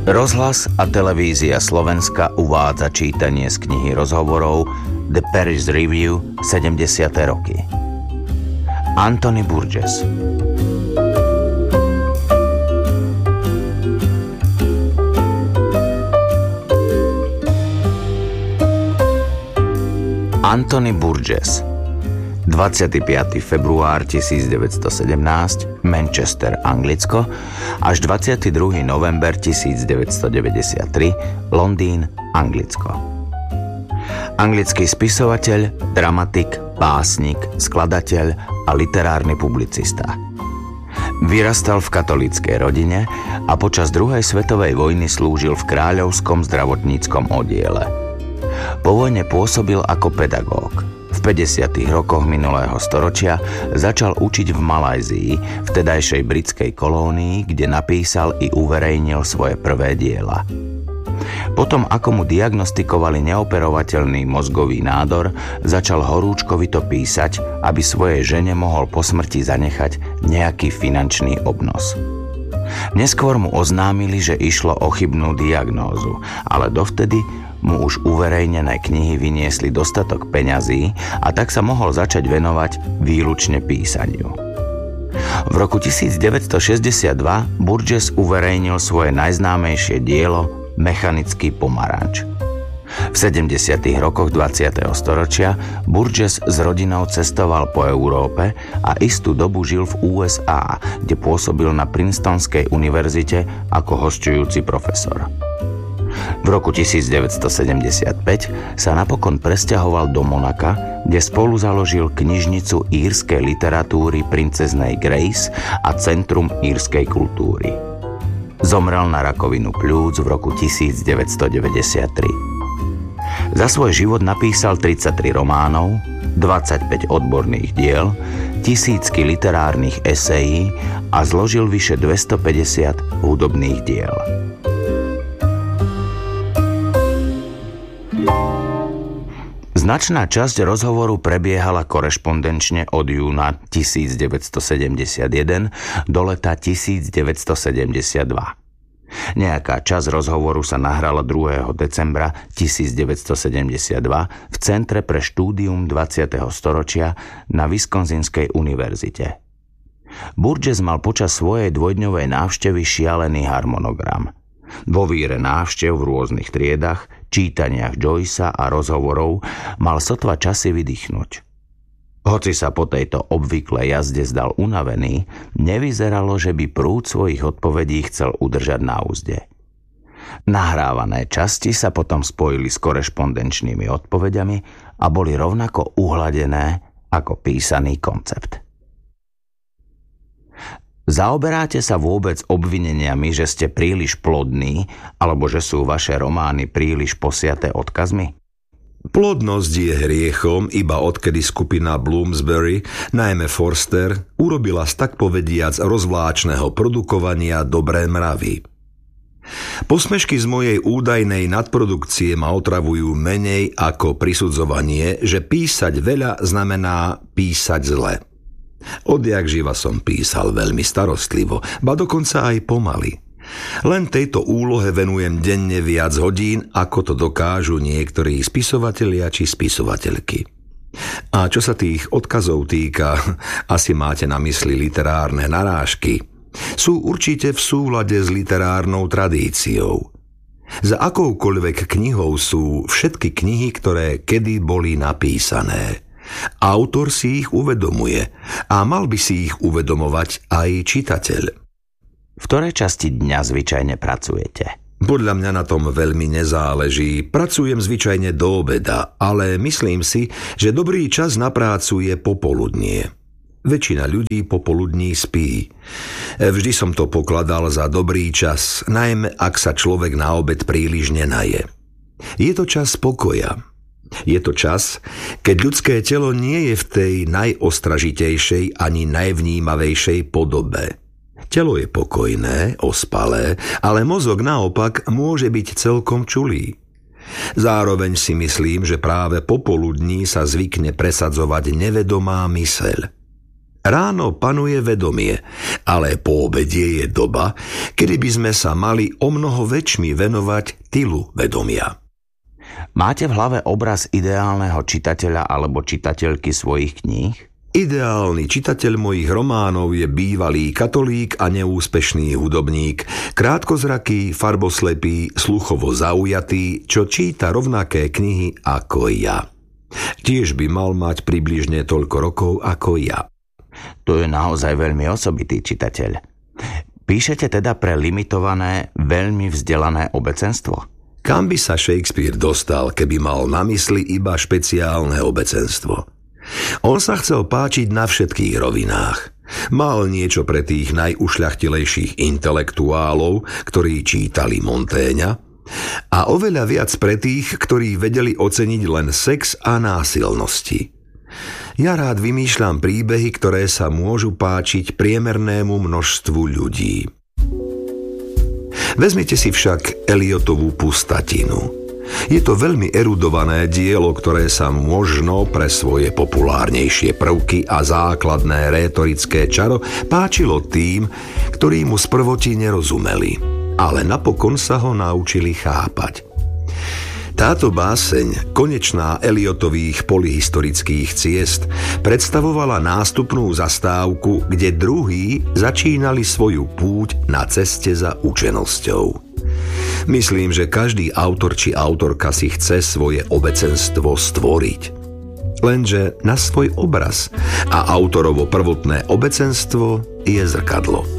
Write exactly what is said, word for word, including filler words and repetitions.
Rozhlas a televízia Slovenska uvádza čítanie z knihy rozhovorov The Paris Review sedemdesiate roky. Anthony Burgess. Anthony Burgess. dvadsiateho piateho február tisícdeväťstosedemnásť, Manchester, Anglicko, až dvadsiateho druhého november tisícdeväťstodeväťdesiattri, Londýn, Anglicko. Anglický spisovateľ, dramatik, básnik, skladateľ a literárny publicista. Vyrastal v katolíckej rodine a počas druhej svetovej vojny slúžil v kráľovskom zdravotníckom oddiele. Po vojne pôsobil ako pedagóg. V päťdesiatych rokoch minulého storočia začal učiť v Malajzii, vtedajšej britskej kolónii, kde napísal i uverejnil svoje prvé diela. Potom, ako mu diagnostikovali neoperovateľný mozgový nádor, začal horúčkovito písať, aby svojej žene mohol po smrti zanechať nejaký finančný obnos. Neskôr mu oznámili, že išlo o chybnú diagnózu, ale dovtedy mu už uverejnené knihy vyniesli dostatok peňazí a tak sa mohol začať venovať výlučne písaniu. V roku tisícdeväťstošesťdesiatdva Burgess uverejnil svoje najznámejšie dielo Mechanický pomaranč. V sedemdesiatych rokoch dvadsiateho storočia Burgess s rodinou cestoval po Európe a istú dobu žil v ú es á, kde pôsobil na Princetonskej univerzite ako hosťujúci profesor. V roku tisícdeväťstosedemdesiatpäť sa napokon presťahoval do Monaka, kde spolu založil knižnicu írskej literatúry Princeznej Grace a Centrum írskej kultúry. Zomrel na rakovinu pľúc v roku tisícdeväťstodeväťdesiattri. Za svoj život napísal tridsaťtri románov, dvadsaťpäť odborných diel, tisícky literárnych esejí a zložil vyše dvestopäťdesiat hudobných diel. Značná časť rozhovoru prebiehala korešpondenčne od júna tisícdeväťstosedemdesiatjeden do leta tisícdeväťstosedemdesiatdva. Nejaká časť rozhovoru sa nahrala druhého decembra tisícdeväťstosedemdesiatdva v Centre pre štúdium dvadsiateho storočia na Wisconsinskej univerzite. Burgess mal počas svojej dvojdňovej návštevy šialený harmonogram. Vo víre návštev v rôznych triedach, čítaniach Joycea a rozhovorov mal sotva časy vydýchnuť. Hoci sa po tejto obvyklej jazde zdal unavený, nevyzeralo, že by prúd svojich odpovedí chcel udržať na úzde. Nahrávané časti sa potom spojili s korešpondenčnými odpovediami a boli rovnako uhladené ako písaný koncept. Zaoberáte sa vôbec obvineniami, že ste príliš plodní, alebo že sú vaše romány príliš posiaté odkazmi? Plodnosť je hriechom, iba odkedy skupina Bloomsbury, najmä Forster, urobila z tak povediac rozvláčneho produkovania dobré mravy. Posmešky z mojej údajnej nadprodukcie ma otravujú menej ako prisudzovanie, že písať veľa znamená písať zle. Odjak živa som písal veľmi starostlivo, ba dokonca aj pomaly. Len tejto úlohe venujem denne viac hodín, ako to dokážu niektorí spisovatelia či spisovateľky. A čo sa tých odkazov týka, asi máte na mysli literárne narážky, sú určite v súlade s literárnou tradíciou. Za akoukoľvek knihou sú všetky knihy, ktoré kedy boli napísané. Autor si ich uvedomuje a mal by si ich uvedomovať aj čitateľ. V ktorej časti dňa zvyčajne pracujete? Podľa mňa na tom veľmi nezáleží. Pracujem zvyčajne do obeda, ale myslím si, že dobrý čas na prácu je popoludnie. Väčšina ľudí popoludní spí. Vždy som to pokladal za dobrý čas, najmä ak sa človek na obed príliš nenaje. Je to čas pokoja. Je to čas, keď ľudské telo nie je v tej najostražitejšej ani najvnímavejšej podobe. Telo je pokojné, ospalé, ale mozog naopak môže byť celkom čulý. Zároveň si myslím, že práve popoludní sa zvykne presadzovať nevedomá myseľ. Ráno panuje vedomie, ale po obede je doba, kedy by sme sa mali o mnoho väčšmi venovať tylu vedomia. Máte v hlave obraz ideálneho čitateľa alebo čitateľky svojich kníh? Ideálny čitateľ mojich románov je bývalý katolík a neúspešný hudobník, krátkozraký, farboslepý, sluchovo zaujatý, čo číta rovnaké knihy ako ja. Tiež by mal mať približne toľko rokov ako ja. To je naozaj veľmi osobitý čitateľ. Píšete teda pre limitované, veľmi vzdelané obecenstvo? Kam by sa Shakespeare dostal, keby mal na mysli iba špeciálne obecenstvo? On sa chcel páčiť na všetkých rovinách. Mal niečo pre tých najušľachtilejších intelektuálov, ktorí čítali Montéňa, a oveľa viac pre tých, ktorí vedeli oceniť len sex a násilnosti. Ja rád vymýšľam príbehy, ktoré sa môžu páčiť priemernému množstvu ľudí. Vezmite si však Eliotovú Pustatinu. Je to veľmi erudované dielo, ktoré sa možno pre svoje populárnejšie prvky a základné rétorické čaro páčilo tým, ktorí mu sprvoti nerozumeli, ale napokon sa ho naučili chápať. Táto báseň, konečná Eliotových polyhistorických ciest, predstavovala nástupnú zastávku, kde druhí začínali svoju púť na ceste za učenosťou. Myslím, že každý autor či autorka si chce svoje obecenstvo stvoriť. Lenže na svoj obraz, a autorovo prvotné obecenstvo je zrkadlo.